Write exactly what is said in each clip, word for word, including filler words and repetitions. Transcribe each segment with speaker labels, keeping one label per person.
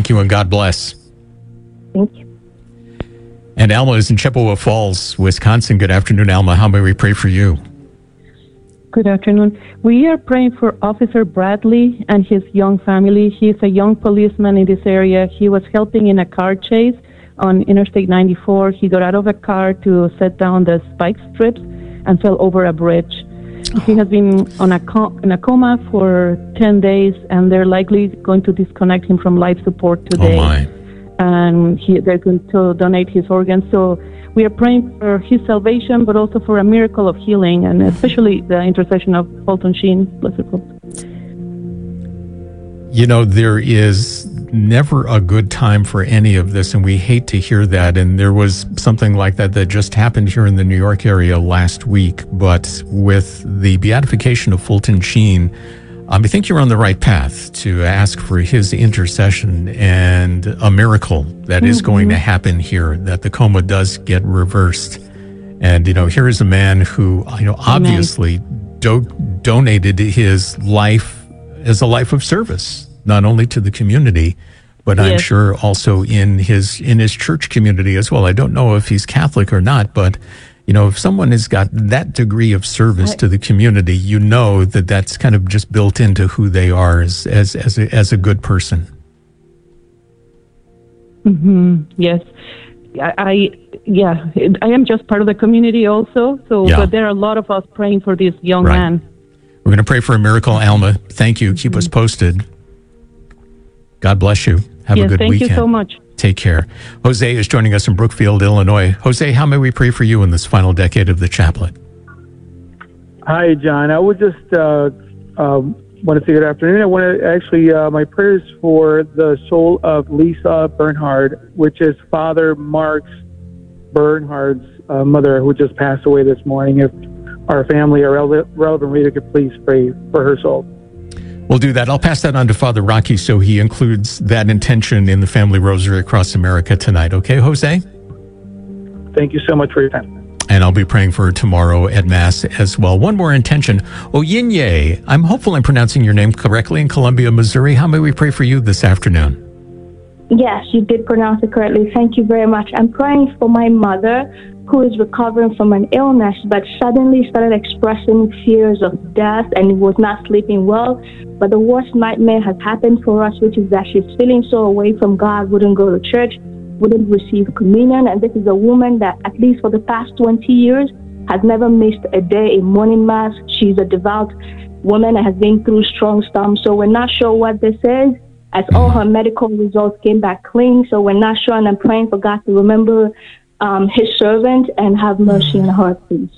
Speaker 1: Thank you and God bless.
Speaker 2: Thank you.
Speaker 1: And Alma is in Chippewa Falls, Wisconsin. Good afternoon, Alma. How may we pray for you?
Speaker 2: Good afternoon. We are praying for Officer Bradley and his young family. He's a young policeman in this area. He was helping in a car chase on Interstate ninety-four. He got out of a car to set down the spike strips and fell over a bridge. He has been on a com- in a coma for ten days, and they're likely going to disconnect him from life support today.
Speaker 1: Oh, my.
Speaker 2: And he, they're going to donate his organs. So we are praying for his salvation, but also for a miracle of healing, and especially the intercession of Fulton Sheen. Blessed hope.
Speaker 1: You know, there is never a good time for any of this, and we hate to hear that. And there was something like that that just happened here in the New York area last week. But with the beatification of Fulton Sheen, um, I think you're on the right path to ask for his intercession and a miracle that mm-hmm. is going to happen here, that the coma does get reversed. And, you know, here is a man who, you know, obviously do- donated his life as a life of service, not only to the community, but yes. I'm sure also in his in his church community as well. I don't know if he's Catholic or not, but, you know, if someone has got that degree of service I, to the community, you know that that's kind of just built into who they are as as as a, as a good person.
Speaker 2: Mm-hmm. Yes. I, I yeah, I am just part of the community also. So, yeah. But there are a lot of us praying for this young
Speaker 1: right.
Speaker 2: man.
Speaker 1: We're going to pray for a miracle, Alma. Thank you. Keep mm-hmm. us posted. God bless you. Have
Speaker 2: yes,
Speaker 1: a good
Speaker 2: thank
Speaker 1: weekend.
Speaker 2: Thank you so much.
Speaker 1: Take care. Jose is joining us in Brookfield, Illinois. Jose, how may we pray for you in this final decade of the chaplet?
Speaker 3: Hi, John. I would just uh, um, want to say good afternoon. I want to actually, uh, my prayers for the soul of Lisa Bernhard, which is Father Mark's Bernhard's uh, mother, who just passed away this morning. If our family or relevant reader could please pray for her soul.
Speaker 1: We'll do that. I'll pass that on to Father Rocky so he includes that intention in the Family Rosary across America tonight. Okay, Jose?
Speaker 3: Thank you so much for your time.
Speaker 1: And I'll be praying for her tomorrow at Mass as well. One more intention. Oyinye, I'm hopeful I'm pronouncing your name correctly, in Columbia, Missouri. How may we pray for you this afternoon?
Speaker 4: Yes, you did pronounce it correctly. Thank you very much. I'm praying for my mother, who is recovering from an illness, but suddenly started expressing fears of death and was not sleeping well. But the worst nightmare has happened for us, which is that she's feeling so away from God, wouldn't go to church, wouldn't receive communion. And this is a woman that, at least for the past twenty years, has never missed a day in morning mass. She's a devout woman and has been through strong storms. So we're not sure what this is, as all her medical results came back clean. So we're not sure, and I'm praying for God to remember Um, his servant and have mercy on her, please.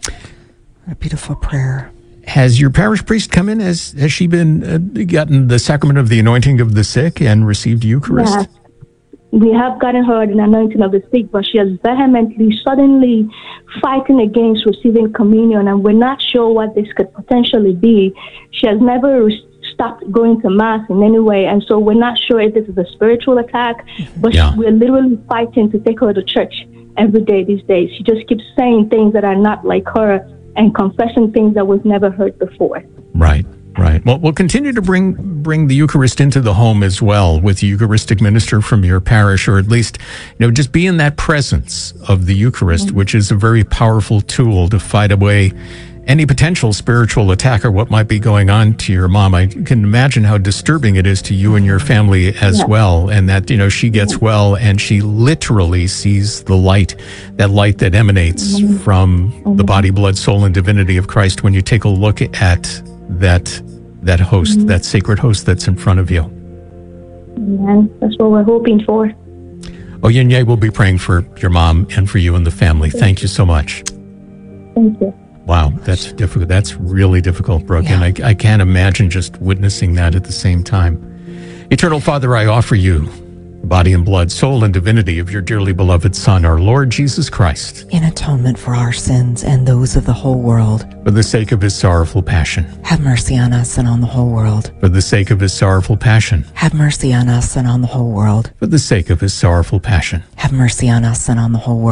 Speaker 5: A beautiful prayer.
Speaker 1: Has your parish priest come in? Has, has she been uh, gotten the sacrament of the anointing of the sick and received Eucharist?
Speaker 4: Yes. We have gotten her the anointing of the sick, but she has vehemently, suddenly fighting against receiving communion, and we're not sure what this could potentially be. She has never re- stopped going to Mass in any way, and so we're not sure if this is a spiritual attack, but yeah. we're literally fighting to take her to church every day these days. She just keeps saying things that are not like her and confessing things that was never heard before.
Speaker 1: Right, right. Well, we'll continue to bring bring the Eucharist into the home as well with the Eucharistic minister from your parish, or at least, you know, just be in that presence of the Eucharist, mm-hmm. which is a very powerful tool to fight away any potential spiritual attack or what might be going on to your mom. I can imagine how disturbing it is to you and your family as yeah. well. And that, you know, she gets well and she literally sees the light, that light that emanates mm-hmm. from mm-hmm. the body, blood, soul, and divinity of Christ when you take a look at that, that host, mm-hmm. that sacred host that's in front of you.
Speaker 4: Yeah, that's what we're hoping for.
Speaker 1: Oyinye will be praying for your mom and for you and the family. Thank you so much.
Speaker 4: Thank you.
Speaker 1: Wow, that's difficult. That's really difficult, Brooke.
Speaker 5: Yeah.
Speaker 1: And I, I can't imagine just witnessing that at the same time. Eternal Father, I offer you the body and blood, soul and divinity of your dearly beloved Son, our Lord Jesus Christ,
Speaker 5: in atonement for our sins and those of the whole world.
Speaker 1: For the sake of his sorrowful passion.
Speaker 5: Have mercy on us and on the whole world.
Speaker 1: For the sake of his sorrowful passion.
Speaker 5: Have mercy on us and on the whole world.
Speaker 1: For the sake of his sorrowful passion.
Speaker 5: Have mercy on us and on the whole world.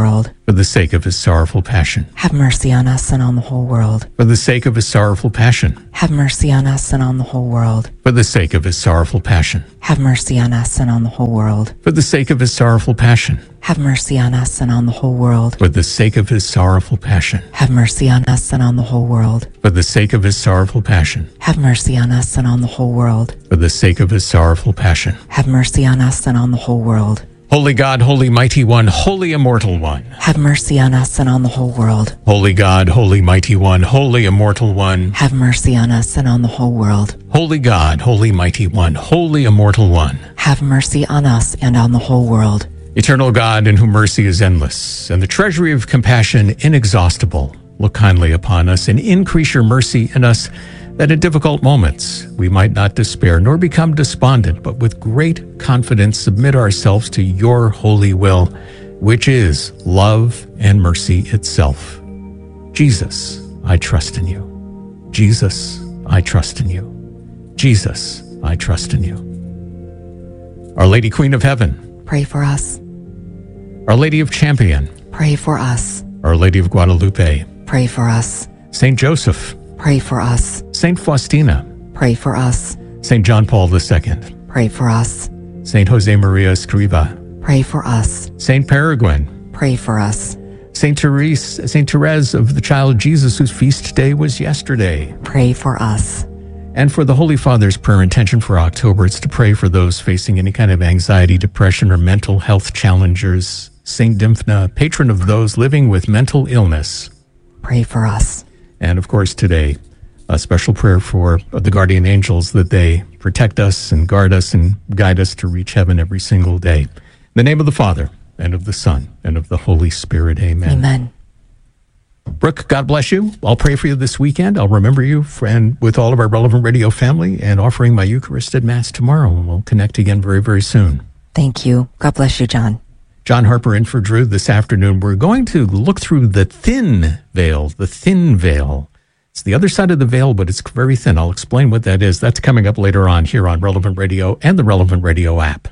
Speaker 1: For the sake of his sorrowful passion.
Speaker 5: Have mercy on us and on the whole world.
Speaker 1: For the sake of his sorrowful passion.
Speaker 5: Have mercy on us and on the whole world.
Speaker 1: For the sake of his sorrowful passion.
Speaker 5: Have mercy on us and on the whole world.
Speaker 1: For the sake of his sorrowful passion.
Speaker 5: Have mercy on us and on the whole world.
Speaker 1: For the sake of his sorrowful passion.
Speaker 5: Have mercy on us and on the whole world.
Speaker 1: For the sake of his sorrowful passion.
Speaker 5: Have mercy on us and on the whole world.
Speaker 1: For the sake of his sorrowful passion.
Speaker 5: Have mercy on us and on the whole world.
Speaker 1: Holy God, Holy Mighty One, Holy Immortal One.
Speaker 5: Have mercy on us and on the whole world.
Speaker 1: Holy God, Holy Mighty One, Holy Immortal One.
Speaker 5: Have mercy on us and on the whole world.
Speaker 1: Holy God, Holy Mighty One, Holy Immortal One.
Speaker 5: Have mercy on us and on the whole world.
Speaker 1: Eternal God, in whom mercy is endless, and the treasury of compassion inexhaustible, look kindly upon us and increase your mercy in us, that in difficult moments we might not despair nor become despondent, but with great confidence submit ourselves to your holy will, which is love and mercy itself. Jesus, I trust in you. Jesus, I trust in you. Jesus, I trust in you. Our Lady Queen of Heaven,
Speaker 5: Pray for us.
Speaker 1: Our Lady of Champion,
Speaker 5: Pray for us.
Speaker 1: Our Lady of Guadalupe,
Speaker 5: Pray for us.
Speaker 1: Saint Joseph,
Speaker 5: Pray for us.
Speaker 1: Saint Faustina,
Speaker 5: Pray for us.
Speaker 1: Saint John Paul the Second,
Speaker 5: Pray for us.
Speaker 1: Saint Jose Maria Escriva,
Speaker 5: Pray for us.
Speaker 1: Saint Peregrine,
Speaker 5: Pray for us.
Speaker 1: Saint Therese, Saint Therese of the Child Jesus, whose feast day was yesterday.
Speaker 5: Pray for us.
Speaker 1: And for the Holy Father's prayer intention for October, it's to pray for those facing any kind of anxiety, depression, or mental health challenges. Saint Dymphna, patron of those living with mental illness.
Speaker 5: Pray for us.
Speaker 1: And of course, today, a special prayer for the guardian angels, that they protect us and guard us and guide us to reach heaven every single day. In the name of the Father, and of the Son, and of the Holy Spirit, amen.
Speaker 5: Amen.
Speaker 1: Brooke, God bless you. I'll pray for you this weekend. I'll remember you and with all of our Relevant Radio family, and offering my Eucharist at Mass tomorrow. And we'll connect again very, very soon.
Speaker 5: Thank you. God bless you, John.
Speaker 1: John Harper in for Drew this afternoon. We're going to look through the thin veil, the thin veil. It's the other side of the veil, but it's very thin. I'll explain what that is. That's coming up later on here on Relevant Radio and the Relevant Radio app.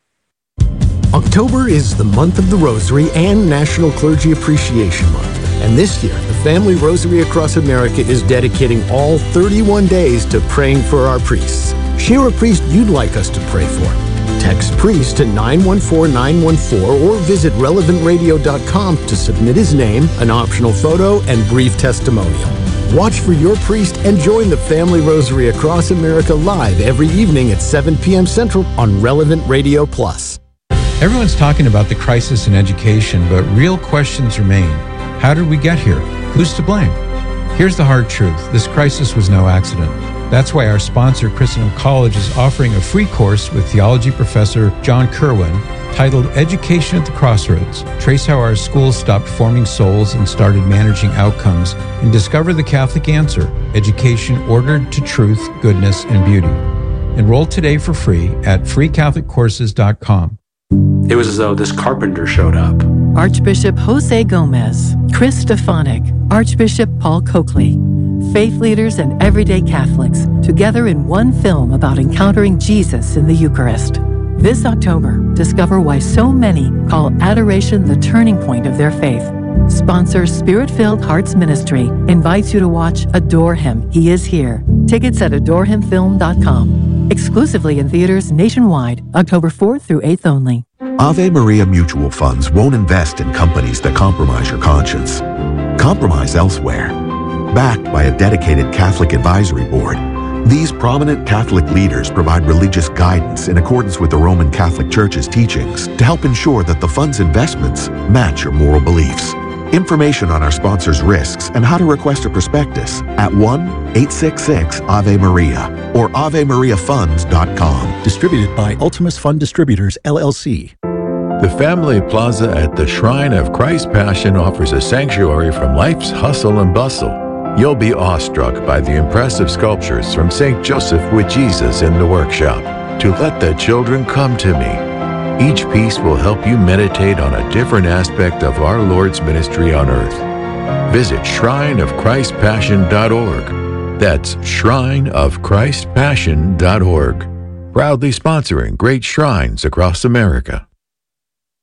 Speaker 6: October is the month of the Rosary and National Clergy Appreciation Month. And this year, the Family Rosary Across America is dedicating all thirty-one days to praying for our priests. Share a priest you'd like us to pray for. Text priest to nine one four nine one four or visit relevant radio dot com to submit his name, an optional photo, and brief testimonial. Watch for your priest and join the Family Rosary Across America live every evening at seven p.m. Central on Relevant Radio Plus.
Speaker 7: Everyone's talking about the crisis in education, but real questions remain. How did we get here? Who's to blame? Here's the hard truth. This crisis was no accident. That's why our sponsor, Christendom College, is offering a free course with theology professor John Kerwin titled Education at the Crossroads. Trace how our schools stopped forming souls and started managing outcomes, and discover the Catholic answer: education ordered to truth, goodness, and beauty. Enroll today for free at free catholic courses dot com.
Speaker 8: It was as though this carpenter showed up.
Speaker 9: Archbishop Jose Gomez, Chris Stefanik, Archbishop Paul Coakley. Faith leaders and everyday Catholics together in one film about encountering Jesus in the Eucharist. This October, discover why so many call adoration the turning point of their faith. Sponsor Spirit-Filled Hearts Ministry invites you to watch Adore Him, He Is Here. Tickets at adore him film dot com. Exclusively in theaters nationwide, October fourth through eighth only.
Speaker 10: Ave Maria Mutual Funds won't invest in companies that compromise your conscience. Compromise elsewhere. Backed by a dedicated Catholic advisory board, these prominent Catholic leaders provide religious guidance in accordance with the Roman Catholic Church's teachings to help ensure that the fund's investments match your moral beliefs. Information on our sponsors' risks and how to request a prospectus at one eight six six Ave Maria or ave maria funds dot com.
Speaker 11: Distributed by Ultimus Fund Distributors, L L C.
Speaker 12: The Family Plaza at the Shrine of Christ Passion offers a sanctuary from life's hustle and bustle. You'll be awestruck by the impressive sculptures from Saint Joseph with Jesus in the workshop. To Let the Children Come to Me. Each piece will help you meditate on a different aspect of our Lord's ministry on earth. Visit shrine of christ passion dot org. That's shrine of christ passion dot org. Proudly sponsoring great shrines across America.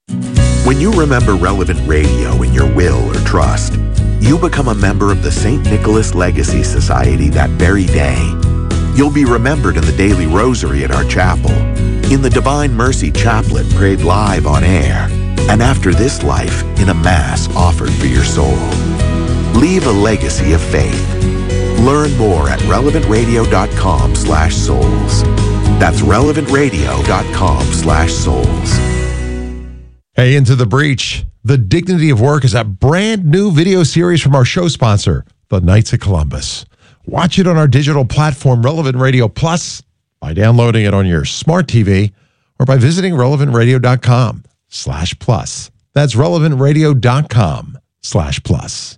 Speaker 10: When you remember Relevant Radio in your will or trust, you become a member of the Saint Nicholas Legacy Society that very day. You'll be remembered in the daily rosary at our chapel, in the Divine Mercy Chaplet prayed live on air, and after this life in a Mass offered for your soul. Leave a legacy of faith. Learn more at relevantradio.com slash souls. That's relevantradio.com slash souls.
Speaker 13: Hey, Into the Breach. The Dignity of Work is a brand new video series from our show sponsor, the Knights of Columbus. Watch it on our digital platform, Relevant Radio Plus, by downloading it on your smart T V or by visiting relevantradio.com slash plus. That's relevantradio.com slash plus.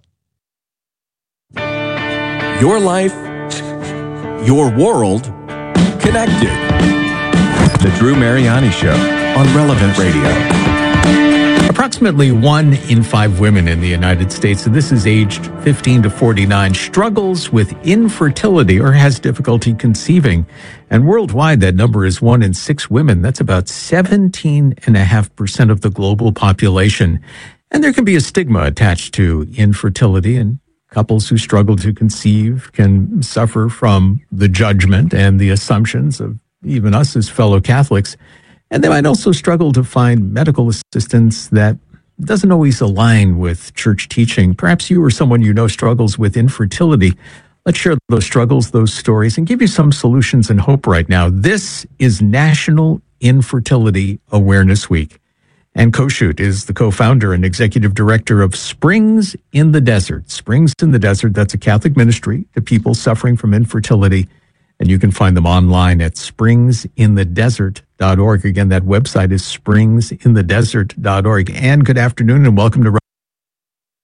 Speaker 14: Your life, your world, connected. The Drew Mariani Show on Relevant Radio.
Speaker 1: Approximately one in five women in the United States, and this is aged fifteen to forty-nine, struggles with infertility or has difficulty conceiving. And worldwide, that number is one in six women. That's about seventeen point five percent of the global population. And there can be a stigma attached to infertility, and couples who struggle to conceive can suffer from the judgment and the assumptions of even us as fellow Catholics. And they might also struggle to find medical assistance that doesn't always align with church teaching. Perhaps you or someone you know struggles with infertility. Let's share those struggles, those stories, and give you some solutions and hope right now. This is National Infertility Awareness Week. And Koshut is the co-founder and executive director of Springs in the Desert. Springs in the Desert, that's a Catholic ministry to people suffering from infertility. And you can find them online at springs in the desert dot org. Again, that website is springs in the desert dot org. And good afternoon and welcome to